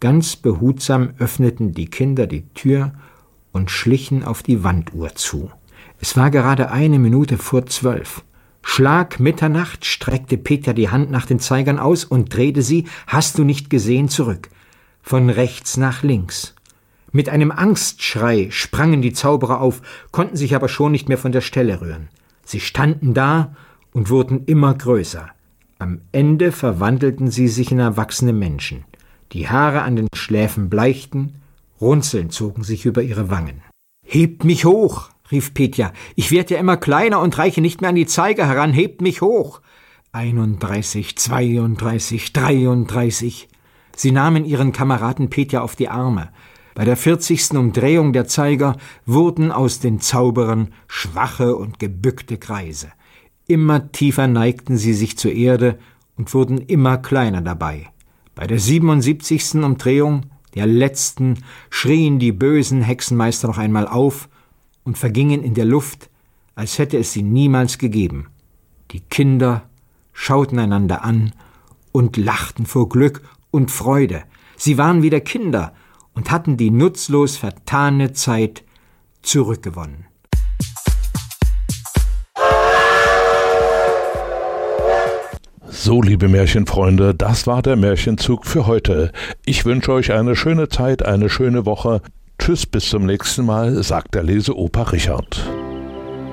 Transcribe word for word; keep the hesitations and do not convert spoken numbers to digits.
Ganz behutsam öffneten die Kinder die Tür und schlichen auf die Wanduhr zu. Es war gerade eine Minute vor zwölf. Schlag Mitternacht streckte Petja die Hand nach den Zeigern aus und drehte sie, hast du nicht gesehen, zurück. Von rechts nach links. Mit einem Angstschrei sprangen die Zauberer auf, konnten sich aber schon nicht mehr von der Stelle rühren. Sie standen da und wurden immer größer. Am Ende verwandelten sie sich in erwachsene Menschen. Die Haare an den Schläfen bleichten, Runzeln zogen sich über ihre Wangen. »Hebt mich hoch«, rief Petja, »ich werde ja immer kleiner und reiche nicht mehr an die Zeiger heran, hebt mich hoch!« einunddreißig, zweiunddreißig, dreiunddreißig. Sie nahmen ihren Kameraden Petja auf die Arme. Bei der vierzigsten Umdrehung der Zeiger wurden aus den Zauberern schwache und gebückte Greise. Immer tiefer neigten sie sich zur Erde und wurden immer kleiner dabei. Bei der siebenundsiebzigsten Umdrehung, der letzten, schrien die bösen Hexenmeister noch einmal auf und vergingen in der Luft, als hätte es sie niemals gegeben. Die Kinder schauten einander an und lachten vor Glück und Freude. Sie waren wieder Kinder und hatten die nutzlos vertane Zeit zurückgewonnen. So, liebe Märchenfreunde, das war der Märchenzug für heute. Ich wünsche euch eine schöne Zeit, eine schöne Woche. Tschüss, bis zum nächsten Mal, sagt der Leseoper Richard.